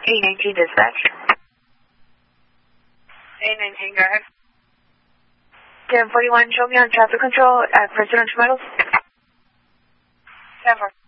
A19 dispatch. A19, go ahead. 1041, show me on traffic control at Presidential Metals. 10-4.